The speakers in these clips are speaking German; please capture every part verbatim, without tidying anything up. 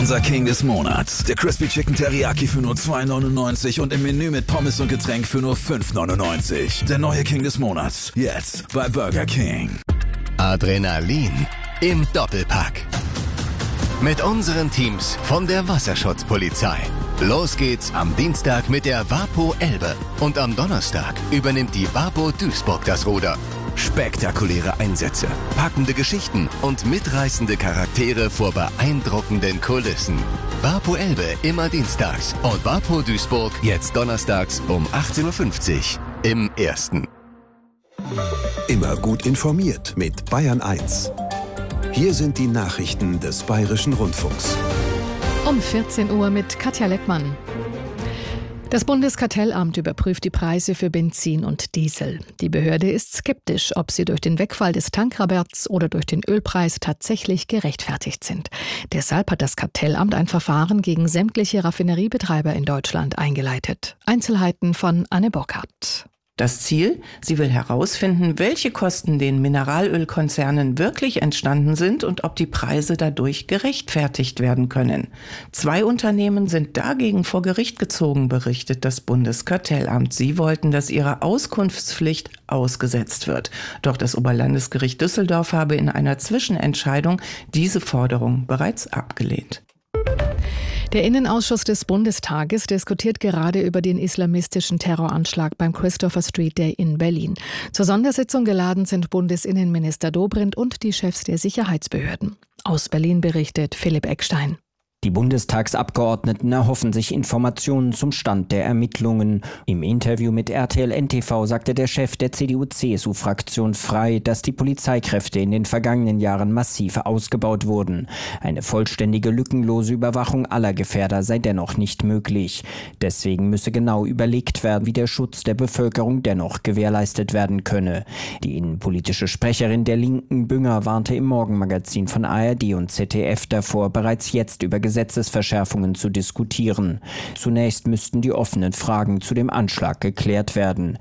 Unser King des Monats. Der Crispy Chicken Teriyaki für nur zwei neunundneunzig und im Menü mit Pommes und Getränk für nur fünf neunundneunzig. Der neue King des Monats. Jetzt bei Burger King. Adrenalin im Doppelpack. Mit unseren Teams von der Wasserschutzpolizei. Los geht's am Dienstag mit der Wapo Elbe. Und am Donnerstag übernimmt die Wapo Duisburg das Ruder. Spektakuläre Einsätze, packende Geschichten und mitreißende Charaktere vor beeindruckenden Kulissen. Wapo Elbe immer dienstags und Wapo Duisburg jetzt donnerstags um achtzehn Uhr fünfzig im Ersten. Immer gut informiert mit Bayern eins. Hier sind die Nachrichten des Bayerischen Rundfunks. Um vierzehn Uhr mit Katja Leckmann. Das Bundeskartellamt überprüft die Preise für Benzin und Diesel. Die Behörde ist skeptisch, ob sie durch den Wegfall des Tankrabatts oder durch den Ölpreis tatsächlich gerechtfertigt sind. Deshalb hat das Kartellamt ein Verfahren gegen sämtliche Raffineriebetreiber in Deutschland eingeleitet. Einzelheiten von Anne Burkhardt. Das Ziel? Sie will herausfinden, welche Kosten den Mineralölkonzernen wirklich entstanden sind und ob die Preise dadurch gerechtfertigt werden können. Zwei Unternehmen sind dagegen vor Gericht gezogen, berichtet das Bundeskartellamt. Sie wollten, dass ihre Auskunftspflicht ausgesetzt wird. Doch das Oberlandesgericht Düsseldorf habe in einer Zwischenentscheidung diese Forderung bereits abgelehnt. Der Innenausschuss des Bundestages diskutiert gerade über den islamistischen Terroranschlag beim Christopher Street Day in Berlin. Zur Sondersitzung geladen sind Bundesinnenminister Dobrindt und die Chefs der Sicherheitsbehörden. Aus Berlin berichtet Philipp Eckstein. Die Bundestagsabgeordneten erhoffen sich Informationen zum Stand der Ermittlungen. Im Interview mit R T L N T V sagte der Chef der C D U C S U-Fraktion frei, dass die Polizeikräfte in den vergangenen Jahren massiv ausgebaut wurden. Eine vollständige, lückenlose Überwachung aller Gefährder sei dennoch nicht möglich. Deswegen müsse genau überlegt werden, wie der Schutz der Bevölkerung dennoch gewährleistet werden könne. Die innenpolitische Sprecherin der Linken, Bünger, warnte im Morgenmagazin von A R D und Z D F davor, bereits jetzt über Gesetzesverschärfungen zu diskutieren. Zunächst müssten die offenen Fragen zu dem Anschlag geklärt werden.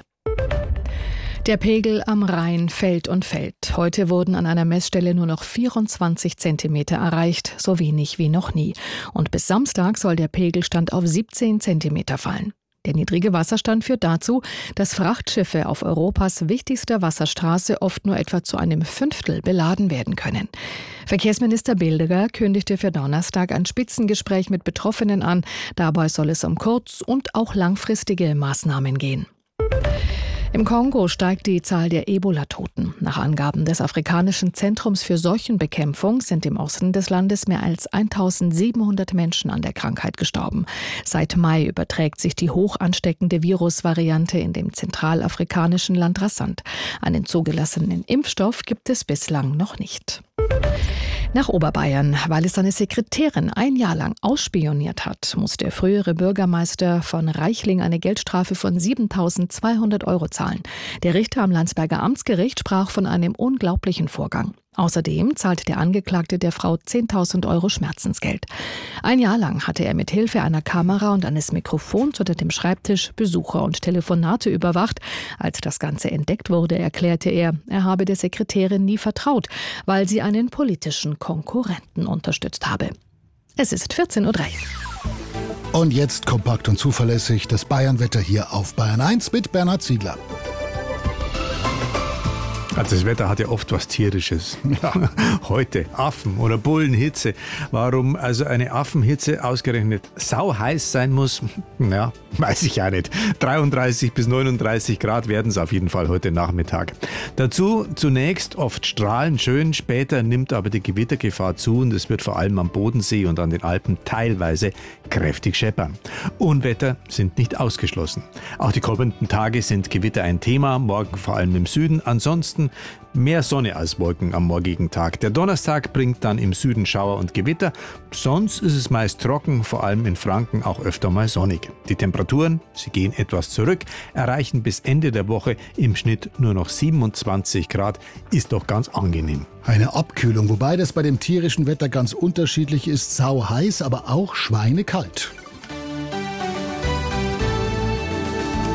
Der Pegel am Rhein fällt und fällt. Heute wurden an einer Messstelle nur noch vierundzwanzig Zentimeter erreicht, so wenig wie noch nie. Und bis Samstag soll der Pegelstand auf siebzehn Zentimeter fallen. Der niedrige Wasserstand führt dazu, dass Frachtschiffe auf Europas wichtigster Wasserstraße oft nur etwa zu einem Fünftel beladen werden können. Verkehrsminister Bilderer kündigte für Donnerstag ein Spitzengespräch mit Betroffenen an. Dabei soll es um kurz- und auch langfristige Maßnahmen gehen. Im Kongo steigt die Zahl der Ebola-Toten. Nach Angaben des Afrikanischen Zentrums für Seuchenbekämpfung sind im Osten des Landes mehr als eintausendsiebenhundert Menschen an der Krankheit gestorben. Seit Mai überträgt sich die hoch ansteckende Virusvariante in dem zentralafrikanischen Land rasant. Einen zugelassenen Impfstoff gibt es bislang noch nicht. Nach Oberbayern, weil es seine Sekretärin ein Jahr lang ausspioniert hat, muss der frühere Bürgermeister von Reichling eine Geldstrafe von siebentausendzweihundert Euro zahlen. Der Richter am Landsberger Amtsgericht sprach von einem unglaublichen Vorgang. Außerdem zahlt der Angeklagte der Frau zehntausend Euro Schmerzensgeld. Ein Jahr lang hatte er mit Hilfe einer Kamera und eines Mikrofons unter dem Schreibtisch Besucher und Telefonate überwacht. Als das Ganze entdeckt wurde, erklärte er, er habe der Sekretärin nie vertraut, weil sie einen politischen Konkurrenten unterstützt habe. Es ist vierzehn Uhr drei. Und jetzt kompakt und zuverlässig das Bayernwetter hier auf Bayern eins mit Bernhard Ziegler. Also das Wetter hat ja oft was Tierisches. Ja. Heute Affen- oder Bullenhitze. Warum also eine Affenhitze ausgerechnet sauheiß sein muss, ja, weiß ich ja nicht. dreiunddreißig bis neununddreißig Grad werden es auf jeden Fall heute Nachmittag. Dazu zunächst oft strahlend schön, später nimmt aber die Gewittergefahr zu und es wird vor allem am Bodensee und an den Alpen teilweise kräftig scheppern. Unwetter sind nicht ausgeschlossen. Auch die kommenden Tage sind Gewitter ein Thema, morgen vor allem im Süden. Ansonsten mehr Sonne als Wolken am morgigen Tag. Der Donnerstag bringt dann im Süden Schauer und Gewitter. Sonst ist es meist trocken, vor allem in Franken auch öfter mal sonnig. Die Temperaturen, sie gehen etwas zurück, erreichen bis Ende der Woche im Schnitt nur noch siebenundzwanzig Grad. Ist doch ganz angenehm. Eine Abkühlung, wobei das bei dem tierischen Wetter ganz unterschiedlich ist. Sau heiß, aber auch schweinekalt.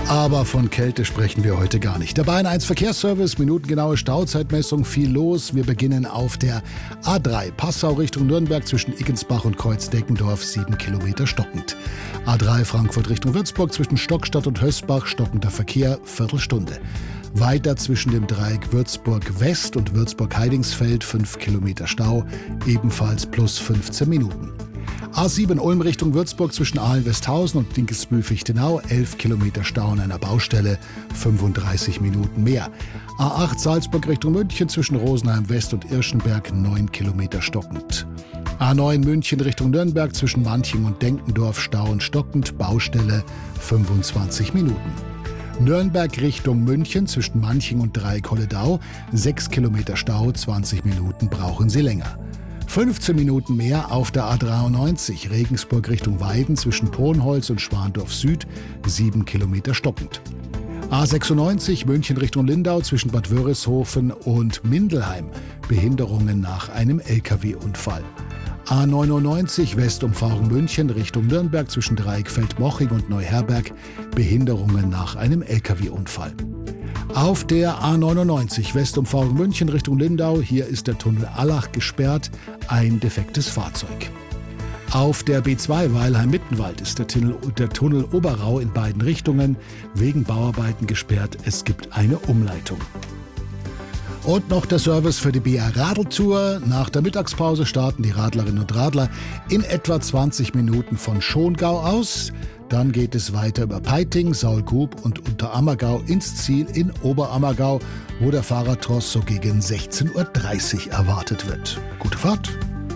Aber von Kälte sprechen wir heute gar nicht. Der Bayern eins Verkehrsservice, minutengenaue Stauzeitmessung, viel los. Wir beginnen auf der A drei Passau Richtung Nürnberg zwischen Iggensbach und Kreuz-Deckendorf, sieben Kilometer stockend. A drei Frankfurt Richtung Würzburg zwischen Stockstadt und Hösbach, stockender Verkehr, Viertelstunde. Weiter zwischen dem Dreieck Würzburg West und Würzburg-Heidingsfeld, fünf Kilometer Stau, ebenfalls plus fünfzehn Minuten. A sieben Ulm Richtung Würzburg zwischen Aalen-Westhausen und Dinkelsbühl-Fichtenau, elf Kilometer Stau an einer Baustelle, fünfunddreißig Minuten mehr. A acht Salzburg Richtung München zwischen Rosenheim West und Irschenberg, neun Kilometer stockend. A neun München Richtung Nürnberg zwischen Manching und Denkendorf, Stau und stockend, Baustelle, fünfundzwanzig Minuten. Nürnberg Richtung München zwischen Manching und Dreieck-Holledau, sechs Kilometer Stau, zwanzig Minuten brauchen Sie länger. fünfzehn Minuten mehr auf der A dreiundneunzig Regensburg Richtung Weiden zwischen Ponholz und Schwandorf Süd, sieben Kilometer stockend. A sechsundneunzig München Richtung Lindau zwischen Bad Wörishofen und Mindelheim, Behinderungen nach einem L K W-Unfall. A neunundneunzig Westumfahrung München Richtung Nürnberg zwischen Dreieckfeld-Moching und Neuherberg, Behinderungen nach einem L K W-Unfall. Auf der A neunundneunzig Westumfahrung München Richtung Lindau, hier ist der Tunnel Allach gesperrt, ein defektes Fahrzeug. Auf der B zwei Weilheim-Mittenwald ist der Tunnel, der Tunnel Oberrau in beiden Richtungen wegen Bauarbeiten gesperrt, es gibt eine Umleitung. Und noch der Service für die B R Radeltour. Nach der Mittagspause starten die Radlerinnen und Radler in etwa zwanzig Minuten von Schongau aus. Dann geht es weiter über Peiting, Saulgrub und Unterammergau ins Ziel in Oberammergau, wo der Fahrradtross so gegen sechzehn Uhr dreißig erwartet wird. Gute Fahrt!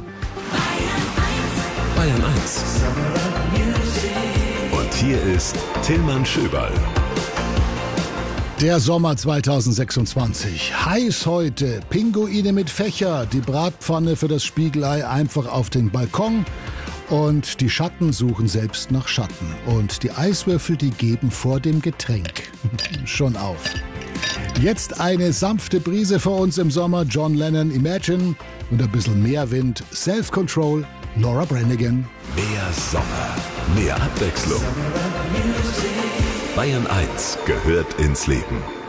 Bayern eins. Und hier ist Tillmann Schöberl. Der Sommer zweitausendsechsundzwanzig. Heiß heute. Pinguine mit Fächer. Die Bratpfanne für das Spiegelei einfach auf den Balkon. Und die Schatten suchen selbst nach Schatten. Und die Eiswürfel, die geben vor dem Getränk schon auf. Jetzt eine sanfte Brise für uns im Sommer. John Lennon, Imagine. Und ein bisschen mehr Wind. Self-Control, Laura Branigan. Mehr Sommer, mehr Abwechslung. Bayern eins gehört ins Leben.